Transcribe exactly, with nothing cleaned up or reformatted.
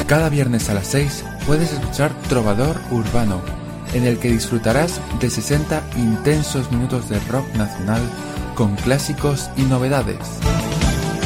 Cada viernes a las seis puedes escuchar Trovador Urbano, en el que disfrutarás de sesenta intensos minutos de rock nacional con clásicos y novedades.